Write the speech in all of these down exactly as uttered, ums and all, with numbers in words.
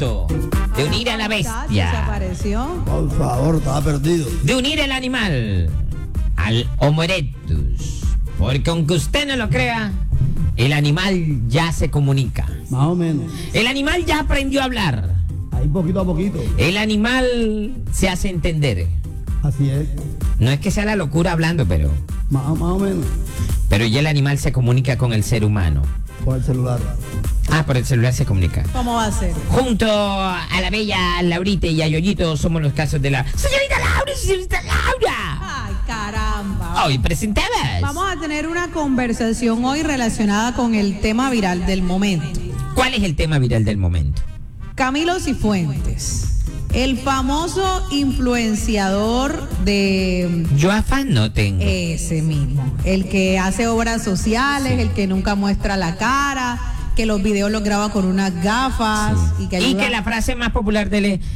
punto de unir a la bestia. Desapareció. Por favor, estaba perdido. De unir el animal al Homo erectus. Porque aunque usted no lo crea, el animal ya se comunica. Más o menos. El animal ya aprendió a hablar. Ahí poquito a poquito. El animal se hace entender. Así es. No es que sea la locura hablando, pero... Más, más o menos. Pero ya el animal se comunica con el ser humano. Por el celular. Ah, por el celular se comunica. ¿Cómo va a ser? Junto a la bella Laurita y a Yoyito somos los casos de la... ¡Señorita Laura, señorita Laura! Ay, caramba. Hoy presentadas. Vamos a tener una conversación hoy relacionada con el tema viral del momento. ¿Cuál es el tema viral del momento? Camilo Cifuentes, el famoso influenciador de... Yo afán no tengo. Ese mismo, el que hace obras sociales, sí. El que nunca muestra la cara, que los videos los graba con unas gafas, sí. y, que ayuda... y que la frase más popular de él es: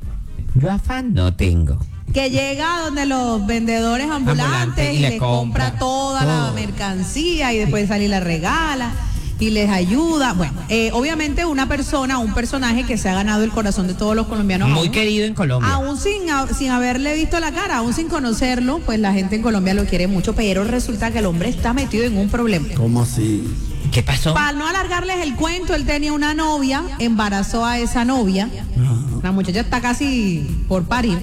yo afán no tengo. Que llega donde los vendedores ambulantes, ambulantes y, y le compra, compra toda todo. La mercancía y después sale y la regala y les ayuda. Bueno, eh, obviamente una persona, un personaje que se ha ganado el corazón de todos los colombianos. Muy aún, querido en Colombia. Aún sin, sin haberle visto la cara, aún sin conocerlo, pues la gente en Colombia lo quiere mucho, pero resulta que el hombre está metido en un problema. ¿Cómo así? ¿Qué pasó? Para no alargarles el cuento, él tenía una novia, embarazó a esa novia, uh-huh. La muchacha está casi por parir.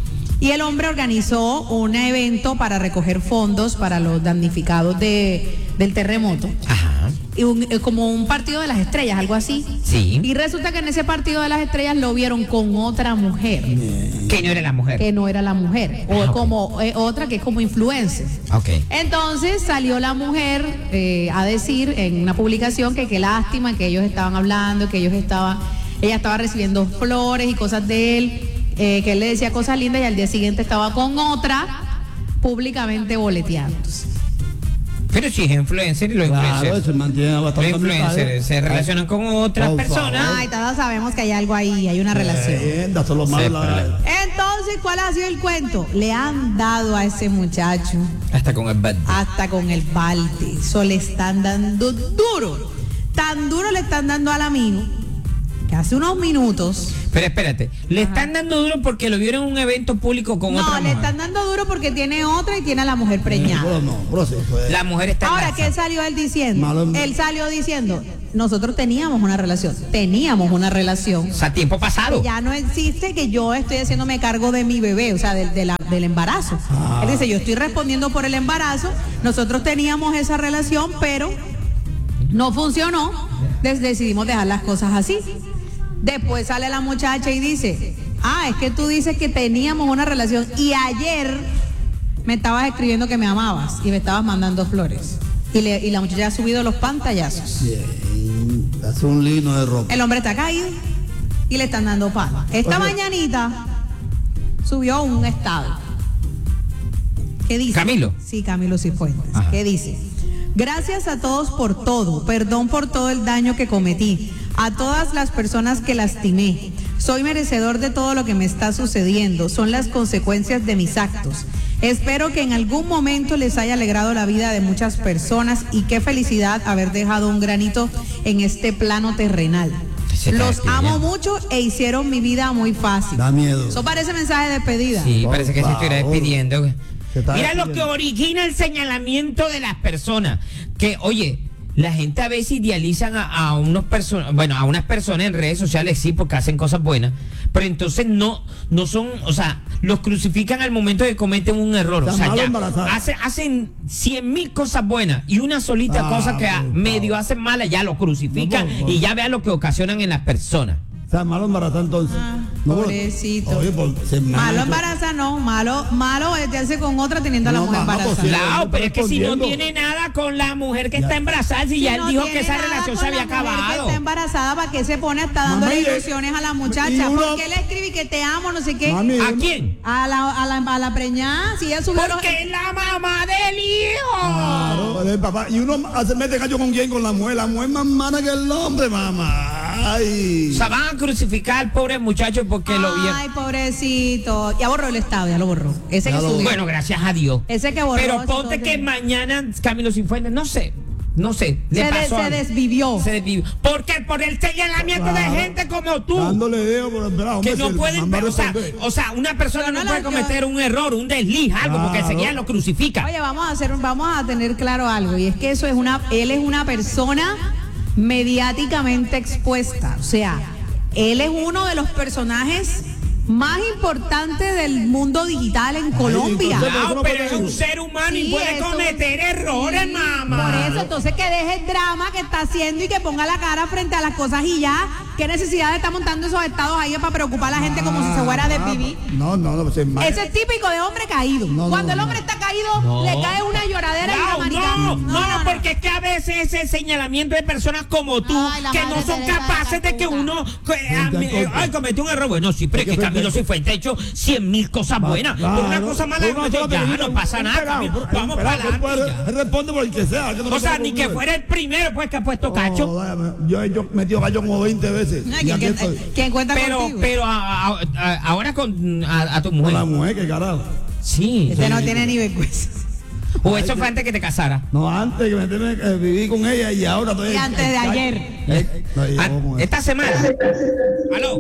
Y el hombre organizó un evento para recoger fondos para los damnificados de, del terremoto. Ajá. Y un, como un partido de las estrellas, algo así. Sí. Y resulta que en ese partido de las estrellas lo vieron con otra mujer. Que no era la mujer. Que no era la mujer. O ah, como okay. eh, otra que es como influencer. Ok. Entonces salió la mujer eh, a decir en una publicación que qué lástima que ellos estaban hablando, que ellos estaban, ella estaba recibiendo flores y cosas de él. Eh, que él le decía cosas lindas y al día siguiente estaba con otra públicamente boleteándose. Pero si es influencer y los claro, influencers, se mantiene bastante los influencers se relacionan con otras oh, personas. Ay, todos sabemos que hay algo ahí, hay una relación. Eh, solo malo, la... Entonces, ¿cuál ha sido el cuento? Le han dado a ese muchacho hasta con el balde. Hasta con el balde. Eso le están dando duro. Tan duro le están dando al amigo que hace unos minutos. Pero espérate, le Ajá. están dando duro porque lo vieron en un evento público con no, otra mujer. No, le están dando duro porque tiene otra y tiene a la mujer preñada. No, no, no, sí, pues. La mujer está Ahora, ¿qué salió él diciendo? Malo. Él salió diciendo, nosotros teníamos una relación, teníamos una relación. O sea, tiempo pasado. Ya no existe que yo estoy haciéndome cargo de mi bebé, o sea, de, de la, del embarazo. Ah. Él dice, yo estoy respondiendo por el embarazo, nosotros teníamos esa relación, pero no funcionó, decidimos dejar las cosas así. Después sale la muchacha y dice, ah, es que tú dices que teníamos una relación y ayer me estabas escribiendo que me amabas y me estabas mandando flores. Y, le, y la muchacha ha subido los pantallazos. Bien, hace un lino de ropa. El hombre está caído y le están dando palo. Esta Oye. mañanita subió un estado. ¿Qué dice? Camilo. Sí, Camilo Cifuentes. Ajá. ¿Qué dice? Gracias a todos por todo, perdón por todo el daño que cometí, a todas las personas que lastimé. Soy merecedor de todo lo que me está sucediendo, son las consecuencias de mis actos. Espero que en algún momento les haya alegrado la vida de muchas personas y qué felicidad haber dejado un granito en este plano terrenal. Los amo mucho e hicieron mi vida muy fácil. Da miedo. Eso parece mensaje de despedida. Sí, por parece que favor. se estuviera despidiendo. Mira lo que origina el señalamiento de las personas. Que, oye, la gente a veces idealizan a, a unos personas, bueno, a unas personas en redes sociales, sí, porque hacen cosas buenas, pero entonces no, no son, o sea, los crucifican al momento de que cometen un error. O sea, ya hace, hacen cien mil cosas buenas y una solita ah, cosa que a, medio hacen mala, ya lo crucifican no, no, no. y ya vean lo que ocasionan en las personas. O sea, malo embarazar entonces. Ah, no, pobrecito. Oye, por, malo embarazar no, malo, malo meterse con otra teniendo no, a la mujer embarazada. Pues, claro, pero es que si no tiene nada con la mujer que ya. está embarazada, si, si ya no él dijo que esa relación se había acabado. Que está embarazada, ¿para qué se pone hasta dándole ilusiones a la muchacha? Uno, ¿por qué le escribe que te amo, no sé qué? Mami, ¿a quién? A la, a la, a la preñada, si ella subió. Porque los... es la mamá del hijo. Claro, el papá. Y uno se mete gallo con quién, con la mujer. La mujer más mala que el hombre, mamá. Ay. O sea, van a crucificar al pobre muchacho porque Ay, lo vieron. Ay, pobrecito. Ya borró el estado, ya lo borró. Ese ya que lo... subió. Bueno, gracias a Dios. Ese que borró. Pero ponte que mañana Camilo Cifuentes, no sé. no sé, le Se, de- pasó se algo. desvivió. Se desvivió. ¿Por qué? Por el señalamiento Claro. de gente como tú. Dándole dedo por el brazo. Que hombre, no si el pueden, man va a o sea, responder. o sea, una persona Pero no, no puede la- cometer un error, un desliz, algo, porque Claro. enseguida lo crucifica. Oye, vamos a hacer, un- vamos a tener claro algo, y es que eso es una, él es una persona mediáticamente expuesta, o sea, él es uno de los personajes más importantes del mundo digital en Colombia. entonces, No, no pero puede es un ir. ser humano Sí, y puede eso- cometer errores, Sí, mamá. Por eso, entonces que deje el drama que está haciendo y que ponga la cara frente a las cosas y ya. ¿Qué necesidad de estar montando esos estados ahí para preocupar a la gente como si se fuera a desvivir? No, no, no, pues es mal. Ese es típico de hombre caído. No, no, Cuando el no. hombre está caído, No. le cae una lloradera y una No, maricada. no, no, porque es que a veces ese señalamiento de personas como tú, Ay, la que madre no son Teresa de capaces de que Calcuta. uno, que, a mí, eh, ay, cometió un error. Bueno, sí, pero es que Camilo Cifuentes ha hecho cien mil cosas buenas. Por una Claro. cosa mala Por que una cometió, sola ya película, no pasa un nada, pelado, Camilo, un vamos pelado, para él puede- adelante. él responde por el que sea. que no O me sea, ponga ni que conmigo. fuera el primero, pues, que ha puesto cacho. Oh, váyame, yo he yo metido gallo como veinte veces. Ay, Y ¿quién, aquí quién- estoy. quién cuenta Pero, contigo? pero a- a- a- ahora con a, a tu Con la mujer. mujer, que carajo. Sí. Este no tiene ni vergüenza. O eso fue antes que te casara. No, antes que me tenía que vivir con ella y ahora estoy. Y antes de ayer. Eh, no, yo Ah, como- esta semana. Aló.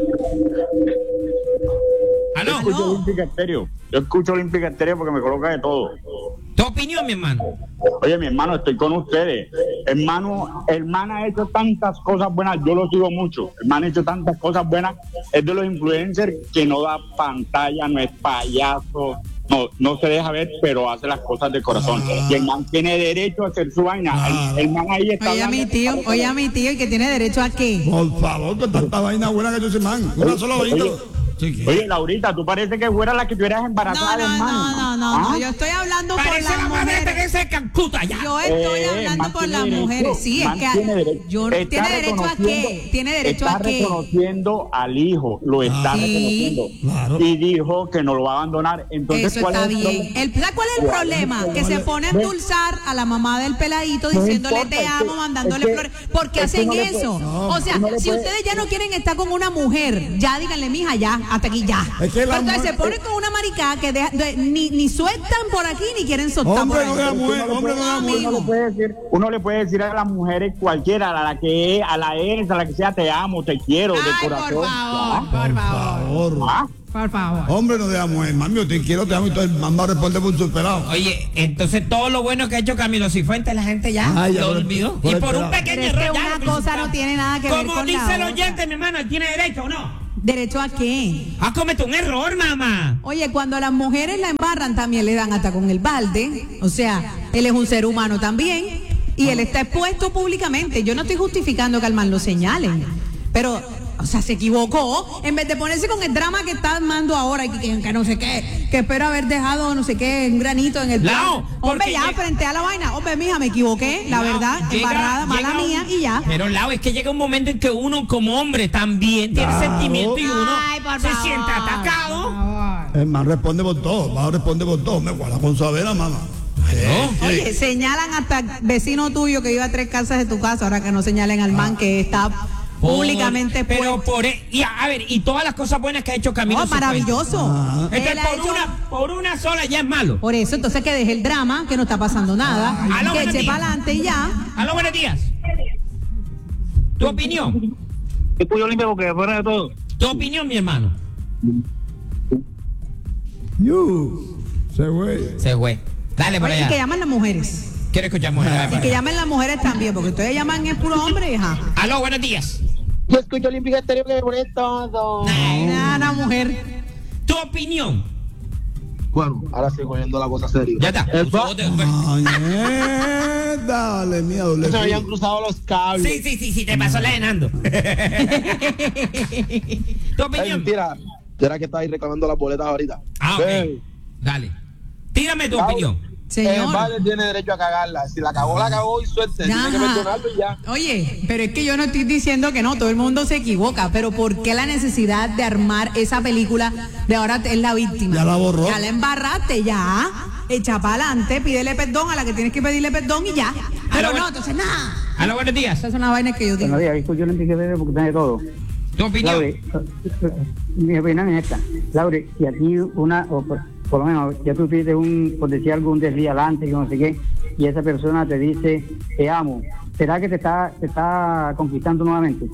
Aló. Aló. Escucho Olímpica Estéreo. Yo escucho Olímpica Estéreo porque me coloca de todo. Tu opinión, mi hermano. Oye, mi hermano, estoy con ustedes. Hermano, hermano ha hecho tantas cosas buenas, yo lo sigo mucho. Hermano ha hecho tantas cosas buenas. Es de los influencers que no da pantalla, no es payaso, no, no se deja ver, pero hace las cosas de corazón. Ah. Y el man tiene derecho a hacer su vaina. Claro. El, el man ahí está Oye a mi hablando- tío, oye a mi tío, ¿y que tiene derecho a qué? Por favor, con tanta vaina buena que yo soy man. Una sola vaina. Oye, Sí, que- Oye, Laurita, tú parece que fuera la que tuvieras No, embarazada, no, hermano. no, no, no, no, ¿Ah? yo estoy hablando por Parece las la madre mujeres. Teresa de Calcuta ya. Yo estoy Eh, hablando man por tiene las derecho, mujeres. Sí, es man que tiene derecho. yo Está tiene derecho a qué? reconociendo- Tiene derecho está a qué? reconociendo al hijo, lo está Sí. reconociendo. Claro. Y dijo que no lo va a abandonar. Entonces, Eso ¿cuál está es el bien. problema? El, ¿sabes cuál es el problema? Que se pone a endulzar a la mamá del peladito No diciéndole importa, te es amo, que- mandándole es que- flores. ¿Por qué es que hacen no le puede- eso? no, o sea, no le si puede- ustedes ya no quieren estar con una mujer, ya díganle, mija, ya, hasta aquí ya. Es que la Pero entonces mujer- se ponen con una maricada que deja- de- ni, ni sueltan por aquí ni quieren soltar Hombre, por no ahí. deja Uno mujer, le hombre, no deja puede- mujer. uno le puede decir, uno le puede decir a las mujeres cualquiera, a la que es, a la ex, a la que sea, te amo, te quiero, de Ay, corazón. por favor, por Por favor, favor. ¿Ah? por favor. Hombre, no deja mujer. Mami, yo te quiero, te amo y todo el man va a responder por su pelado. Oye, entonces todo lo bueno que ha hecho Camilo Cifuentes, la gente ya Ah, ya lo por el- olvidó. por Y el por un pelado. pequeño Pero es que error ya una lo cosa crucificaron. no tiene nada que ver Como con la dice el otra. oyente, mi hermano, ¿él tiene derecho o no? ¿Derecho a qué? Has cometido un error, mamá. Oye, cuando las mujeres la embarran también le dan hasta con el balde. O sea, él es un ser humano también y él está expuesto públicamente. Yo no estoy justificando que al man lo señalen, pero, o sea, se equivocó. En vez de ponerse con el drama que está armando ahora y que, que- que no sé qué, que espero haber dejado no sé qué, un granito en el plan. Lao, Hombre, porque ya llega- frente a la vaina. Hombre, mija, me equivoqué, la Lao, verdad, llega- embarrada, mala llega un- mía y ya. Pero Lau, es que llega un momento en que uno como hombre también tiene Claro. sentimiento y uno Ay, por se favor, siente por atacado. favor. El man responde por todo. Va a responder por todo. Me guarda con su avena, mamá. ¿No? Oye, señalan hasta vecino tuyo que iba a tres casas de tu casa, ahora que no señalen al man que está públicamente Por- pero expuesto. por e- y a, a ver, y todas las cosas buenas que ha hecho Camilo Oh, Cifuentes. maravilloso. Ah. Él Entonces, ha por hecho- una, por una sola ya es malo. Por eso, entonces que deje el drama, que no está pasando nada, Aló, que buenos eche días. para adelante y ya. Aló, buenos días. Tu opinión. Escucho limpio porque fuera de todo. Tu opinión, mi hermano. You. Se güey. Se fue. Dale para Oye, y que allá. llaman las mujeres. Quiero escuchar mujer. Dale Y para que allá. llamen las mujeres también, porque ustedes llaman es puro hombre, hija. Aló, buenos días. Yo escucho Olímpica Estéreo que por todo. Nada, una mujer. Tu opinión. Bueno, ahora sí cogiendo la cosa seria. Ya está. El Tu- pa- tu- Ay, dale, mía, doble. se habían cruzado los cables. Sí, sí, sí, sí, te pasó la de Nando. Tu Es opinión. mentira. Será que estáis reclamando las boletas ahorita. Ah, ok. Ven. Dale. Tírame tu Au. opinión. El Señor. padre tiene derecho a cagarla. Si la cagó, la cagó y suerte. Tiene que Ajá. perdonarlo y ya. Oye, pero es que yo no estoy diciendo que no, todo el mundo se equivoca, pero ¿por qué la necesidad de armar esa película de ahora es la víctima? Ya la borró. Ya la embarraste, ya. Echa para adelante, pídele perdón a la que tienes que pedirle perdón y ya. Pero Aló, no, entonces nada. Aló, buenos días. Esa es una vaina que yo digo. Buenos días, escucho el Olímpica Estéreo porque tiene todo. Tu opinión. Laure, mi opinión es esta. Laure, si aquí una, o por- por lo menos, ya tú pides un, por decir algo, un desvialante, que no sé qué, y esa persona te dice, te amo, ¿será que te está, te está conquistando nuevamente?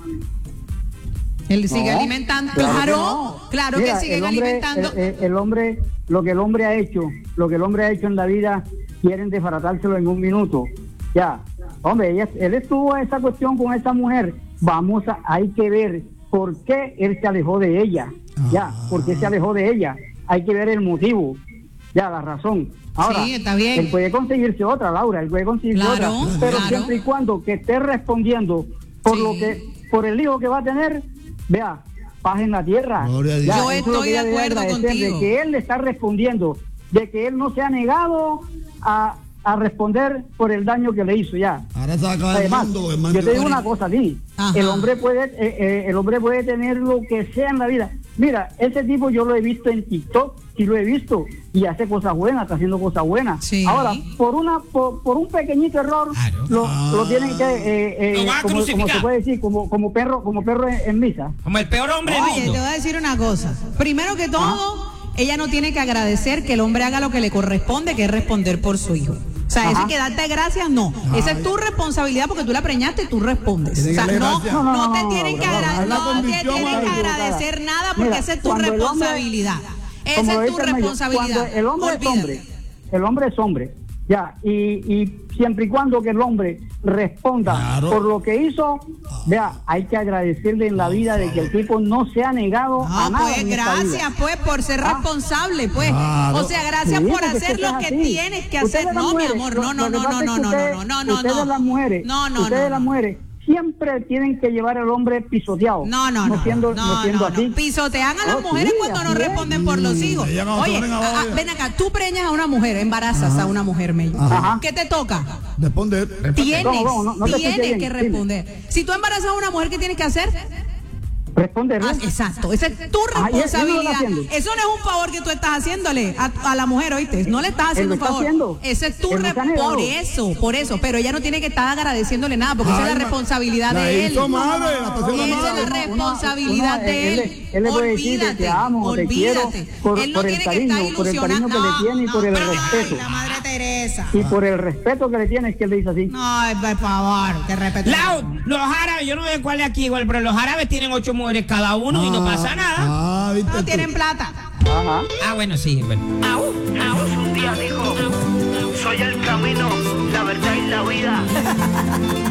Él sigue No, alimentando, claro que claro, no. claro Mira, que siguen el hombre, alimentando. El, el- el hombre, lo que el hombre ha hecho, lo que el hombre ha hecho en la vida, quieren desbaratárselo en un minuto. Ya, hombre, ella- él estuvo en esa cuestión con esa mujer. Vamos a, hay que ver por qué él se alejó de ella. Ya, por qué se alejó de ella. Hay que ver el motivo. Ya, la razón. Ahora, Sí, está bien. él puede conseguirse otra, Laura, él puede conseguirse Claro, otra, pero claro. siempre y cuando que esté respondiendo por Sí. lo que, por el hijo que va a tener, vea, paz en la tierra. Gloria a Dios. Yo eso es lo estoy que de ella debe acuerdo agradecer, contigo. de que él le está respondiendo, de que él no se ha negado a, a responder por el daño que le hizo ya. Ahora se va a acabar el Además, mundo, hermano. yo te digo una cosa, sí, Ajá. el hombre puede, eh, eh, el hombre puede tener lo que sea en la vida. Mira, ese tipo yo lo he visto en TikTok, sí lo he visto, y hace cosas buenas, está haciendo cosas buenas. Sí. Ahora, por una, por, por un pequeñito error, Claro. lo, Ah. lo tienen que, eh, eh, Lo va a como, como crucificar. se puede decir, como, como perro, como perro en, en misa. Como el peor hombre del Oye, te mundo. voy a decir una cosa. Primero que todo, ella no tiene que agradecer que el hombre haga lo que le corresponde, que es responder por su hijo. O sea, eso Ajá. es que darte gracias, no. Esa es tu responsabilidad porque tú la preñaste y tú respondes. Tiene O sea, que darle no, gracias. no, No, no, te no, tienen que no, no, agra- es la no te condición tienen que más agradecer nada porque Mira, esa es tu cuando el hombre- responsabilidad. Esa Como es tu dice el mayor, responsabilidad. Cuando el hombre es Olvídate. hombre, el hombre es hombre, ya, y, y siempre y cuando que el hombre responda Claro. por lo que hizo, vea, hay que agradecerle en la vida de que el tipo no se ha negado a No, nada. pues en esta gracias, vida. pues, por ser Ah. responsable, pues. Claro. O sea, gracias Sí, por porque hacer es que lo es que así. tienes que Ustedes hacer. las No, mi mujeres, amor, lo- no, no, lo que no, pasa no, es no, que no, ustedes- no, no, no, Ustedes no. las mujeres, No, no, ustedes no, las no. mujeres siempre tienen que llevar al hombre pisoteado. No, no, no. siendo, no, no siendo no, así. no. Pisotean a las No, mujeres sí, cuando no así es. responden por los hijos. ella cuando se Oye, ponen a ah, ah, olla. ven acá, tú preñas a una mujer, embarazas a una mujer, Mello. Ajá. ¿Qué te toca? Responder. Tienes, ¿Cómo, cómo? No- no te escuché tienes bien. que Dime. responder. Si tú embarazas a una mujer, ¿qué tienes que hacer? Responderle. Ah, exacto, esa es tu Ah, y él- él lo responsabilidad. está haciendo. Eso no es un favor que tú estás haciéndole a, a la mujer, ¿oíste? No le estás haciendo Él un lo está favor. haciendo. Ese es tu Él no se ha negado. Por eso, por eso. Pero ella no tiene que estar agradeciéndole nada, porque esa es Ay, la ma- responsabilidad la de él. hizo madre, la está haciendo Esa madre. es la Uno- responsabilidad uno- de él- él. él le puede decir que Olvídate, te amo, te quiero, olvídate. por- Él no por el tiene que estar cariño, por el cariño ilusionando. que le tiene y por el Ay, respeto. la madre Teresa. Y por el respeto que le tiene es que él le dice así. Ay, por favor, que respeto. Lau, los árabes, yo no sé cuál es aquí igual, pero los árabes tienen ocho mujeres cada uno y no pasa nada. Ah, ¿viste No tú? tienen plata. Ajá. Ah, bueno, sí, bueno. Jesús un día dijo, soy el camino, la verdad y la vida.